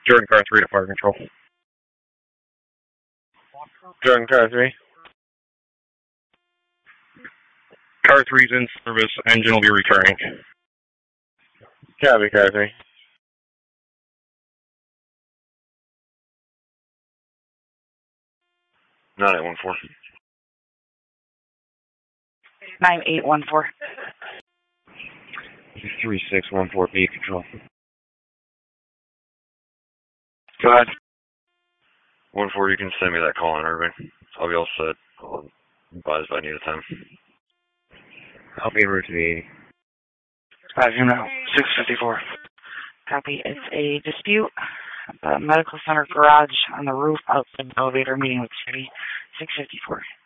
Jordan Car 3 to Fire Control. Jordan Car 3. Car 3's in service. Engine will be returning. Copy, Car 3. 9814. 9814. 3614B Control. Go ahead. 14, you can send me that call in, Irving. I'll be all set. I'll advise if I need a time. I'll be en route to the 80. Passing now, 654. Copy. It's a dispute at the medical center garage on the roof outside the elevator meeting with City. 654.